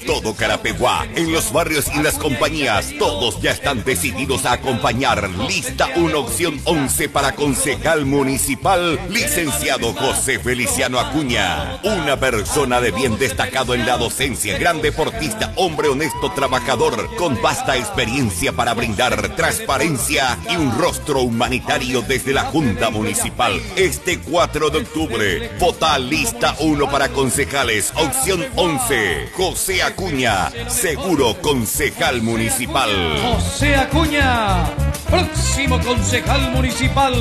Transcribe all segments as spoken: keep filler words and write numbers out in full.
todo Carapeguá, en los barrios y las compañías, todos ya están decididos a acompañar. Lista uno, opción once para concejal municipal, licenciado José Feliciano Acuña. Una persona de bien destacado en la docencia, gran deportista, hombre honesto, trabajador, con vasta experiencia para brindar transparencia y un rostro humanitario desde la Junta Municipal. Este cuatro de octubre, vota lista uno para concejales, opción once, José Acuña, seguro concejal municipal. José Acuña, próximo concejal municipal.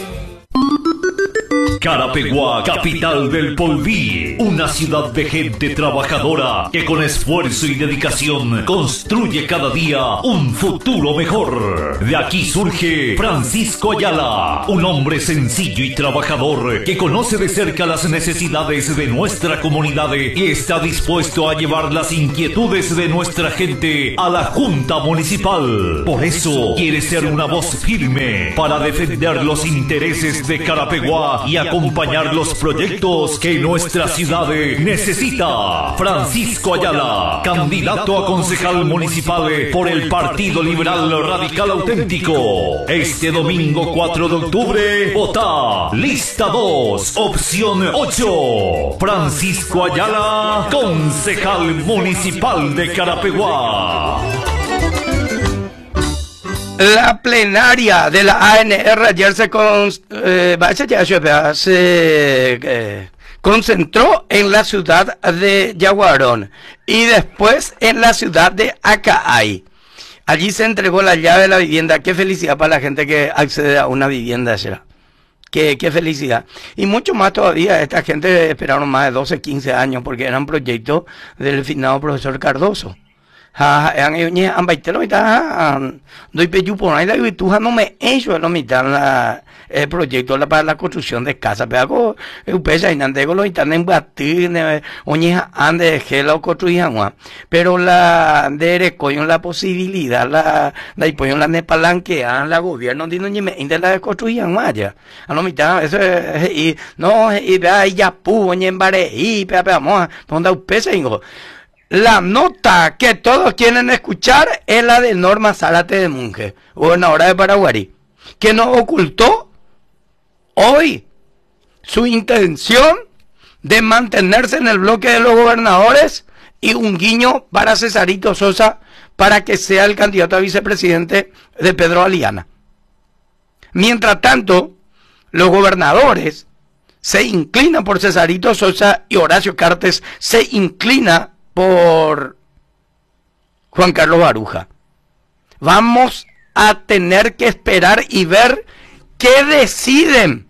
Carapeguá, capital del Polví, una ciudad de gente trabajadora que con esfuerzo y dedicación construye cada día un futuro mejor. De aquí surge Francisco Ayala, un hombre sencillo y trabajador que conoce de cerca las necesidades de nuestra comunidad y está dispuesto a llevar las inquietudes de nuestra gente a la Junta Municipal. Por eso quiere ser una voz firme para defender los intereses de Carapeguá y acompañar los proyectos que nuestra ciudad necesita. Francisco Ayala, candidato a concejal municipal por el Partido Liberal Radical Auténtico. Este domingo cuatro de octubre, vota lista dos, opción ocho. Francisco Ayala, concejal municipal de Carapeguá. La plenaria de la A N R ayer se, con, eh, se eh, concentró en la ciudad de Yaguarón y después en la ciudad de Acaay. Allí se entregó la llave de la vivienda. Qué felicidad para la gente que accede a una vivienda ayer. Qué, qué felicidad. Y mucho más todavía, esta gente esperaron más de doce, quince años porque eran proyectos del finado profesor Cardoso. Ha, han ido han baitado mitad doy peyu por ahí la virtud no me hecho lo mitad el proyecto la para la construcción de casas pero algo pesa y nandego lo están en batir oñe ande gelo construían pero la de coño la posibilidad la la y la nepalanquean la gobierno dino ni me de la construían maya a lo mitad eso y no y vea ya pu oñe en bare y pe vamos donde pesa ingo. La nota que todos quieren escuchar es la de Norma Zárate de Monge, gobernadora de Paraguarí, que nos ocultó hoy su intención de mantenerse en el bloque de los gobernadores y un guiño para Cesarito Sosa para que sea el candidato a vicepresidente de Pedro Aliana. Mientras tanto, los gobernadores se inclinan por Cesarito Sosa y Horacio Cartes se inclina por Juan Carlos Baruja. Vamos a tener que esperar y ver qué deciden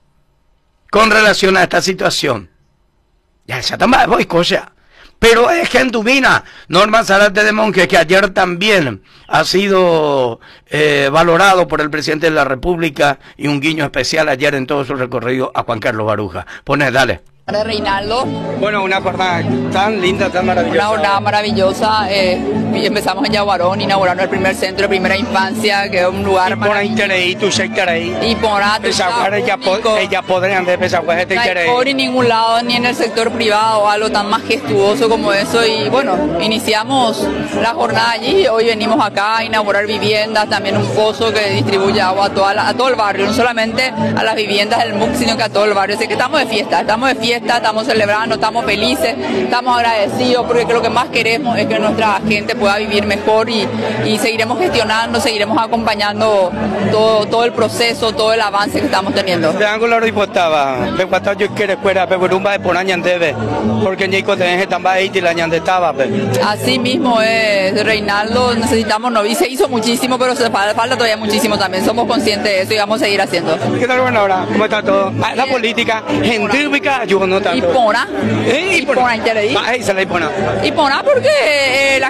con relación a esta situación. Ya se toma voy cosa. Pero es Gentubina, Norma Zárate de Monge, que ayer también ha sido eh, valorado por el presidente de la República y un guiño especial ayer en todo su recorrido a Juan Carlos Baruja. Pone, dale. De Reinaldo. Bueno, una jornada tan linda, tan maravillosa. Una jornada maravillosa. Eh, empezamos en Yaguarón, inaugurando el primer centro de primera infancia, que es un lugar y por ahí tu sector ahí. Y por ahí. Ella podrían de pesar este interés. No hay en ningún lado, ni en el sector privado, algo tan majestuoso como eso. Y bueno, iniciamos la jornada allí. Hoy venimos acá a inaugurar viviendas, también un pozo que distribuye agua a, toda la, a todo el barrio, no solamente a las viviendas del M U C, sino que a todo el barrio. Así que estamos de fiesta, estamos de fiesta. Estamos celebrando, estamos felices, estamos agradecidos porque lo que más queremos es que nuestra gente pueda vivir mejor y, y seguiremos gestionando, seguiremos acompañando todo, todo el proceso, todo el avance que estamos teniendo. De ángulo lo importaba, de cuatro yo quiero fuera, pero rumba de por año debe, porque Nico te deje tan ahí y la año estaba. Así mismo es, Reinaldo, necesitamos no y se hizo muchísimo, pero se falta, falta todavía muchísimo también, somos conscientes de eso y vamos a seguir haciendo. ¿Qué tal, gobernadora? ¿Cómo está todo? La política, gentífica, yo no tanto. Ipona, ¿Eh? Ipona, Ipona, Ipona. Ipona porque eh, la gente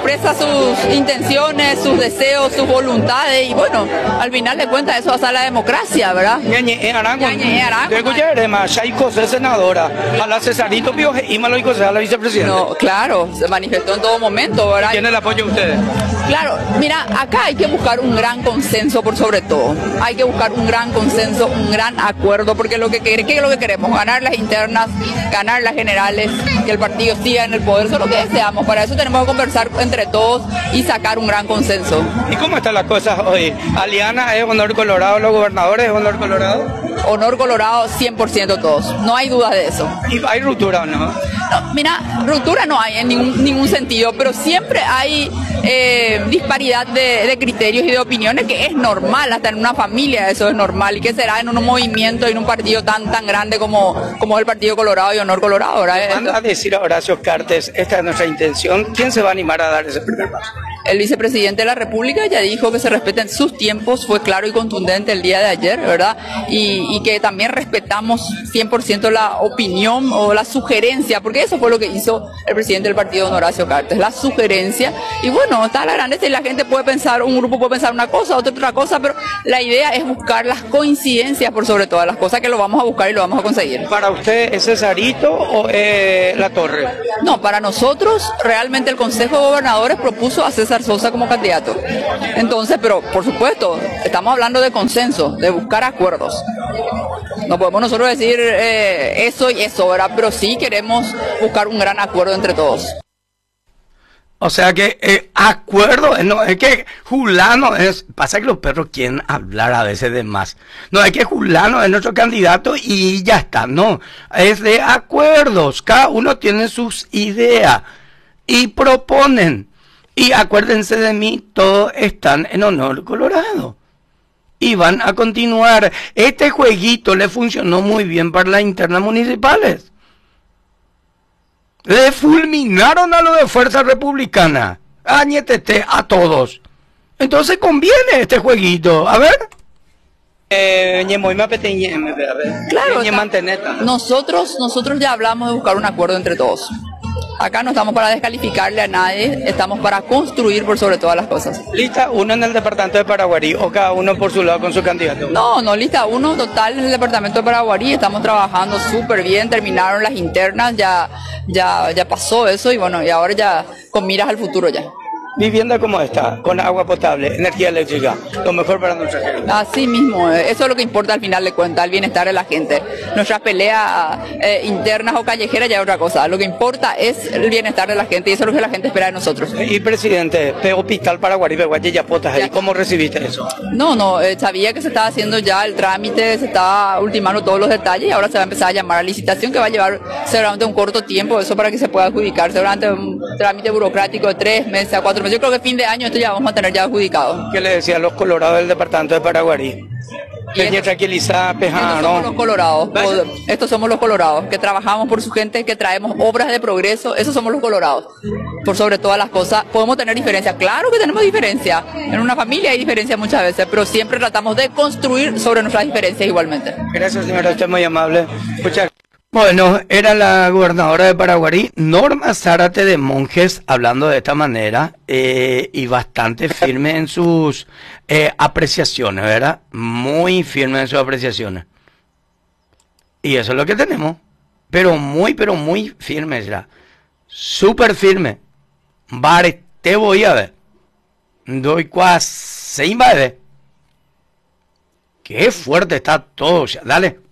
expresa sus intenciones, sus deseos, sus voluntades y bueno, al final de cuentas eso va a la democracia, ¿verdad? Ñañe Arango. Ñañe Arango. De Guyarema, Shaiko, senadora, a la Cesarito Pioje y Malo y José, a la vicepresidenta. No, claro, se manifestó en todo momento, ¿verdad? ¿Tiene el apoyo de ustedes? Claro, mira, acá hay que buscar un gran consenso por sobre todo. Hay que buscar un gran consenso, un gran acuerdo, porque lo que, ¿qué es lo que queremos? Ganar las internas, ganar las generales, que el partido siga en el poder, eso es lo que deseamos. Para eso tenemos que conversar entre todos y sacar un gran consenso. ¿Y cómo están las cosas hoy? ¿Aliana es honor colorado, los gobernadores es honor colorado? Honor colorado cien por ciento todos, no hay dudas de eso. ¿Y hay ruptura o no? No, mira, ruptura no hay en ningún, ningún sentido, pero siempre hay eh, disparidad de, de criterios y de opiniones, que es normal, hasta en una familia eso es normal, y que será en un movimiento, en un partido tan tan grande como, como el Partido Colorado y Honor Colorado, ¿verdad? Manda a decir a Horacio Cartes, esta es nuestra intención, ¿quién se va a animar a dar ese primer paso? El vicepresidente de la República ya dijo que se respeten sus tiempos, fue claro y contundente el día de ayer, ¿verdad? Y, y que también respetamos cien por ciento la opinión o la sugerencia, porque eso fue lo que hizo el presidente del partido, don Horacio Cartes, la sugerencia. Y bueno, está la grandeza y la gente puede pensar, un grupo puede pensar una cosa, otro otra cosa, pero la idea es buscar las coincidencias por sobre todas las cosas, que lo vamos a buscar y lo vamos a conseguir. ¿Para usted es Cesarito o eh, La Torre? No, para nosotros realmente el Consejo de Gobernadores propuso a César Sosa como candidato. Entonces, pero por supuesto, estamos hablando de consenso, de buscar acuerdos. No podemos nosotros decir eh, eso y eso, ¿verdad? Pero sí queremos buscar un gran acuerdo entre todos. O sea que eh, acuerdo, no, es que Julano es, pasa que los perros quieren hablar a veces de más. No, es que Julano es nuestro candidato y ya está, no, es de acuerdos, cada uno tiene sus ideas y proponen. Y acuérdense de mí, todos están en Honor Colorado. Y van a continuar. Este jueguito le funcionó muy bien para las internas municipales. Le fulminaron a lo de Fuerza Republicana. Añetete a todos. Entonces conviene este jueguito. A ver. Eh, claro, nosotros, nosotros ya hablamos de buscar un acuerdo entre todos. Acá no estamos para descalificarle a nadie, estamos para construir por sobre todas las cosas. ¿Lista uno en el departamento de Paraguarí o cada uno por su lado con su candidato? No, no, lista uno total en el departamento de Paraguarí, estamos trabajando súper bien, terminaron las internas, ya, ya, ya pasó eso y bueno, y ahora ya con miras al futuro ya. Vivienda como esta, con agua potable, energía eléctrica, lo mejor para nuestra gente. Así mismo, eso es lo que importa al final de cuentas, el bienestar de la gente. Nuestras peleas eh, internas o callejeras ya es otra cosa, lo que importa es el bienestar de la gente y eso es lo que la gente espera de nosotros. Y presidente, Hospital Paraguarí, Beguaye, Yapotas, ahí, ¿cómo recibiste eso? No, no, eh, sabía que se estaba haciendo ya el trámite, se estaba ultimando todos los detalles y ahora se va a empezar a llamar a licitación que va a llevar seguramente un corto tiempo, eso para que se pueda adjudicar, seguramente un trámite burocrático de tres meses a cuatro meses. Yo creo que fin de año esto ya vamos a tener ya adjudicado. ¿Qué le decía a los colorados del departamento de Paraguarí? Peña tranquilizada, pejano. Estos somos los colorados, ¿vale? Estos somos los colorados, que trabajamos por su gente, que traemos obras de progreso, esos somos los colorados. Por sobre todas las cosas, podemos tener diferencia, claro que tenemos diferencia, en una familia hay diferencia muchas veces, pero siempre tratamos de construir sobre nuestras diferencias igualmente. Gracias señora, usted es muy amable. Muchas gracias. Bueno, era la gobernadora de Paraguarí, Norma Zárate de Monjes, hablando de esta manera, eh, y bastante firme en sus eh, apreciaciones, ¿verdad? Muy firme en sus apreciaciones. Y eso es lo que tenemos. Pero muy, pero muy firme ya. Súper firme. Vale, te voy a ver. Doy cuasi, sin ver. Qué fuerte está todo ya. Dale.